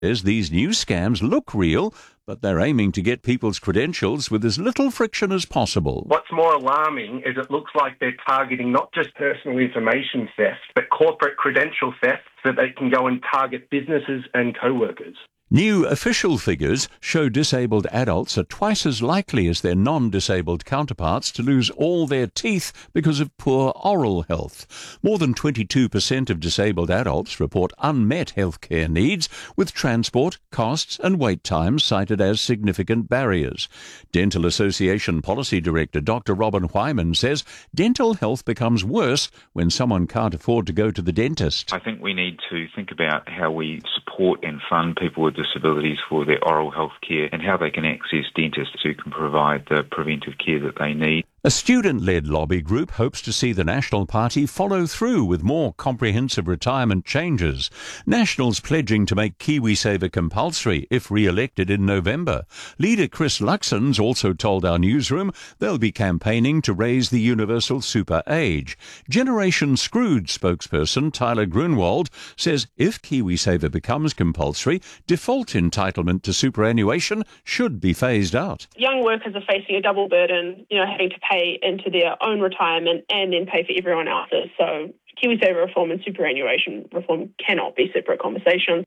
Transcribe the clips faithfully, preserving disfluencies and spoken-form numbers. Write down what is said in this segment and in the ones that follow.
As these new scams look real, but they're aiming to get people's credentials with as little friction as possible. What's more alarming is it looks like they're targeting not just personal information theft, but corporate credential theft so they can go and target businesses and co-workers. New official figures show disabled adults are twice as likely as their non-disabled counterparts to lose all their teeth because of poor oral health. More than twenty-two percent of disabled adults report unmet healthcare needs, with transport, costs and wait times cited as significant barriers. Dental Association Policy Director Doctor Robin Wyman says dental health becomes worse when someone can't afford to go to the dentist. I think we need to think about how we support and fund people with disabilities for their oral health care and how they can access dentists who can provide the preventive care that they need. A student-led lobby group hopes to see the National Party follow through with more comprehensive retirement changes. Nationals pledging to make KiwiSaver compulsory if re-elected in November. Leader Chris Luxon's also told our newsroom they'll be campaigning to raise the universal super age. Generation Screwed spokesperson Tyler Grunwald says if KiwiSaver becomes compulsory, default entitlement to superannuation should be phased out. Young workers are facing a double burden, you know, having to pay into their own retirement and then pay for everyone else's. So KiwiSaver reform and superannuation reform cannot be separate conversations.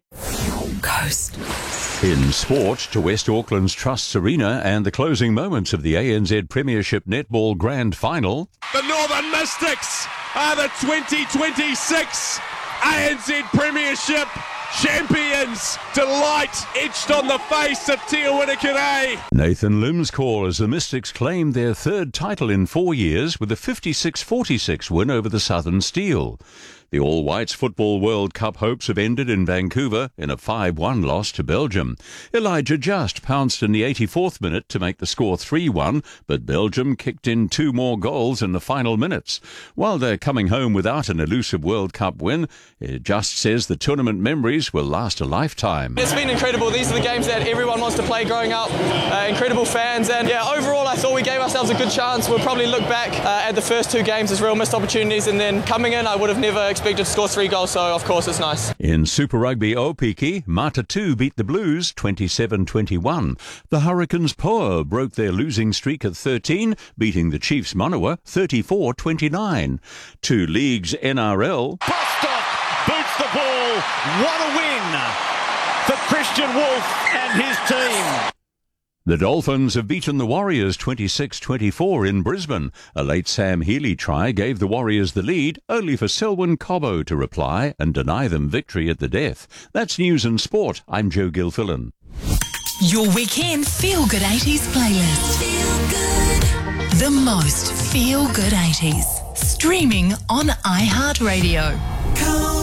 Coast. In sport, to West Auckland's Trust Arena and the closing moments of the A N Z Premiership Netball Grand Final. The Northern Mystics are the twenty twenty-six A N Z Premiership champions. Delight etched on the face of Te Awamutu. Nathan Lim's call as the Mystics claimed their third title in four years with a fifty-six forty-six win over the Southern Steel. The All Whites Football World Cup hopes have ended in Vancouver in a five one loss to Belgium. Elijah Just pounced in the eighty-fourth minute to make the score three one, but Belgium kicked in two more goals in the final minutes. While they're coming home without an elusive World Cup win, Just says the tournament memories will last a lifetime. It's been incredible. These are the games that everyone wants to play growing up. Uh, incredible fans, and yeah, overall I thought we gave ourselves a good chance. We'll probably look back uh, at the first two games as real missed opportunities, and then coming in I would have never expected to score three goals, so of course it's nice. In Super Rugby Opiki, Matatu beat the Blues twenty-seven twenty-one. The Hurricanes Poa broke their losing streak at thirteen, beating the Chiefs Manawa thirty-four twenty-nine. Two leagues N R L. Bostock boots the ball. What a win for Christian Wolf and his team. The Dolphins have beaten the Warriors twenty-six twenty-four in Brisbane. A late Sam Healey try gave the Warriors the lead, only for Selwyn Cobbo to reply and deny them victory at the death. That's News and Sport. I'm Joe Gilfillan. Your weekend Feel Good eighties playlist. Feel Good. The most Feel Good eighties. Streaming on iHeartRadio.